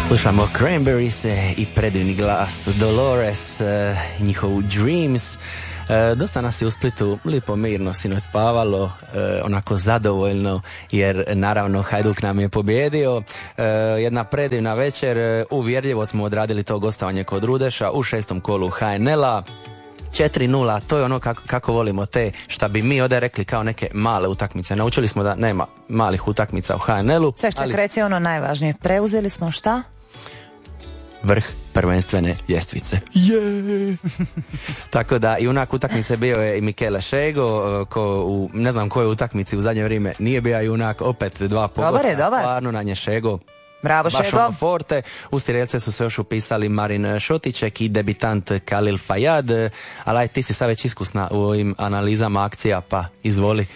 Slušamo Cranberries i predivni glas Dolores, njihovu Dreams. Dosta nas je u Splitu lipo mirno sinoć spavalo, onako zadovoljno, jer naravno Hajduk nam je pobjedio. Jedna predivna večer, uvjerljivo smo odradili to gostovanje kod Rudeša u 6. kolu HNL-a. 4-0, to je ono kako volimo te, šta bi mi ovdje rekli kao neke male utakmice. Naučili smo da nema malih utakmica u HNL-u. Ček, reci ono najvažnije, preuzeli smo šta? Vrh prvenstvene ljestvice. Yeah! Tako da i junak utakmice bio je i Michele Šego, ko u ne znam kojoj utakmici u zadnje vrijeme nije bio junak, opet 2 pogotka. Dobar. Stvarno na nje Šego. Bravo, baš Šego. ono forte. U Stirelce su se još upisali Marin Šotiček i debitant Khalil Fayad, ali ti si sad već iskusna u ovim analizama akcija, pa izvoli.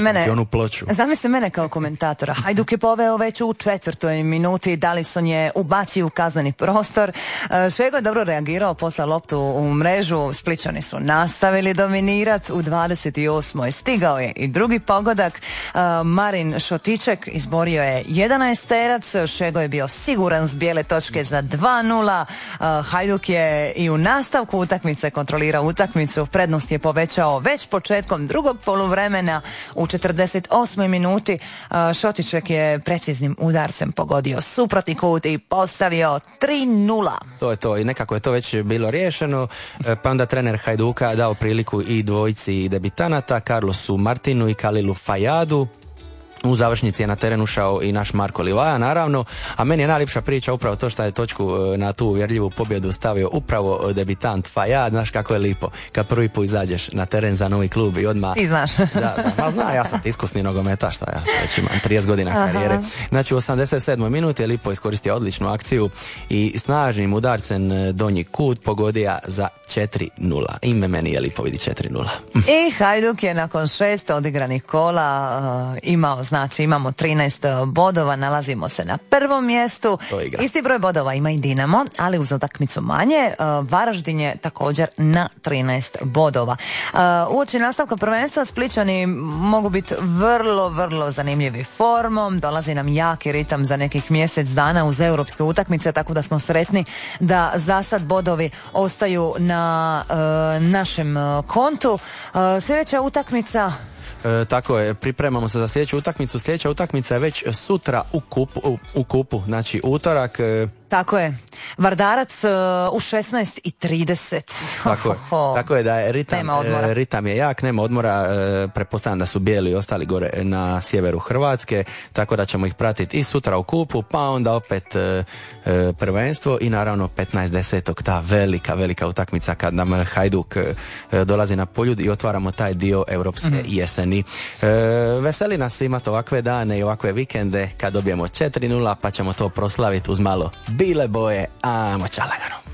Zamisli mene kao komentatora. Hajduk je poveo već u 4. minuti, Dalison je ubacio u kazneni prostor. Šego je dobro reagirao, poslao loptu u mrežu, Spličani su nastavili dominirati. U 28. stigao je i drugi pogodak. Marin Šotiček izborio je 11 terac, Šego je bio siguran s bijele točke za 2-0. Hajduk je i u nastavku utakmice kontrolirao utakmicu. Prednost je povećao već početkom drugog poluvremena. U 48. minuti Šotiček je preciznim udarcem pogodio suprotni kut i postavio 3-0. To je to i nekako je to već bilo riješeno, pa onda trener Hajduka dao priliku i dvojici debitanata, Carlosu Martinu i Khalilu Fayadu. U završnici je na teren ušao i naš Marko Livaja, naravno, a meni je najljepša priča upravo to što je točku na tu uvjerljivu pobjedu stavio upravo debitant Fayad. Znaš kako je lipo kad prvi put izađeš na teren za novi klub i odmah... Ti znaš. Ma zna, ja sam iskusni nogometaš, šta ja već imam 30 godina karijere. Znači u 87. minuti je lipo iskoristio odličnu akciju i snažnim udarcem donji kut pogodio za 4-0. Ime meni je lipo vidi 4-0. I Hajduk je nakon 6 odigranih kola imamo 13 bodova, nalazimo se na prvom mjestu. Isti broj bodova ima i Dinamo, ali uz utakmicu manje. Varaždin je također na 13 bodova. Uoči nastavka prvenstva Spličani mogu biti vrlo zanimljivi formom. Dolazi nam jaki ritam za nekih mjesec dana uz europske utakmice, tako da smo sretni da za sad bodovi ostaju na našem kontu. Sljedeća utakmica... Tako je, pripremamo se za sljedeću utakmicu. Sljedeća utakmica je već sutra u kupu, znači utorak. Tako je, Vardarac u 16:30. Tako je da je ritam je jak, nema odmora. Pretpostavljam da su bijeli ostali gore na sjeveru Hrvatske, tako da ćemo ih pratiti i sutra u kupu, pa onda opet prvenstvo i naravno 15.10. ta velika utakmica kad nam Hajduk dolazi na Poljud i otvaramo taj dio europske jeseni. Veseli nas imati ovakve dane i ovakve vikende kad dobijemo 4-0, pa ćemo to proslaviti uz malo bile boje, ajmo čalagano.